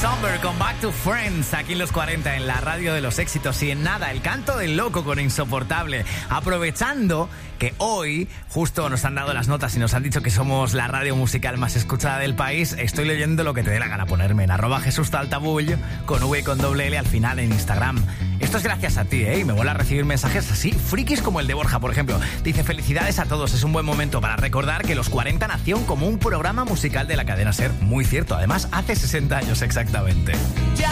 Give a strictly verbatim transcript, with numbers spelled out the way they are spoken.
Somber con Back to Friends, aquí en los cuarenta, en la radio de los éxitos. Y en nada, el canto del loco con Insoportable. Aprovechando que hoy justo nos han dado las notas y nos han dicho que somos la radio musical más escuchada del país, estoy leyendo lo que te dé la gana ponerme en arroba Jesús Taltabull, con V y con doble L al final en Instagram. Esto es gracias a ti, ¿eh? Y me mola recibir mensajes así, frikis como el de Borja, por ejemplo. Dice: felicidades a todos, es un buen momento para recordar que Los cuarenta nació como un programa musical de la cadena SER. Muy cierto, además hace sesenta años exactamente. Ya